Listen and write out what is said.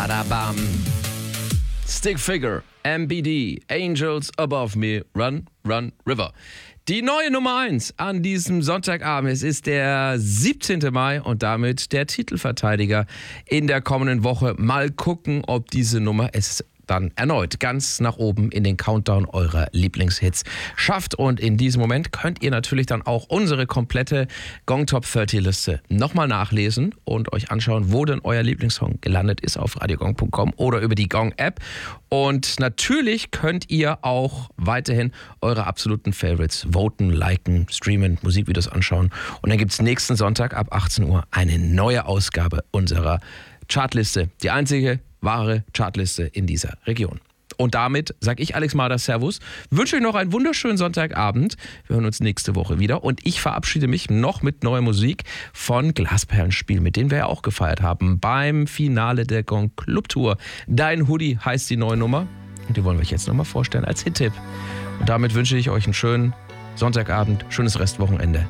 Adabam. Stick Figure, MBD, Angels Above Me, Run, Run, River. Die neue Nummer 1 an diesem Sonntagabend. Es ist der 17. Mai und damit der Titelverteidiger in der kommenden Woche. Mal gucken, ob diese Nummer es dann erneut ganz nach oben in den Countdown eurer Lieblingshits schafft. Und in diesem Moment könnt ihr natürlich dann auch unsere komplette Gong Top 30 Liste nochmal nachlesen und euch anschauen, wo denn euer Lieblingssong gelandet ist auf radiogong.com oder über die Gong App. Und natürlich könnt ihr auch weiterhin eure absoluten Favorites voten, liken, streamen, Musikvideos anschauen. Und dann gibt es nächsten Sonntag ab 18 Uhr eine neue Ausgabe unserer Chartliste. Die einzige wahre Chartliste in dieser Region. Und damit sage ich Alex Marder Servus, wünsche euch noch einen wunderschönen Sonntagabend. Wir hören uns nächste Woche wieder und ich verabschiede mich noch mit neuer Musik von Glasperlenspiel, mit denen wir ja auch gefeiert haben beim Finale der Gong Club Tour. Dein Hoodie heißt die neue Nummer und die wollen wir euch jetzt nochmal vorstellen als Hit-Tipp. Und damit wünsche ich euch einen schönen Sonntagabend, schönes Restwochenende.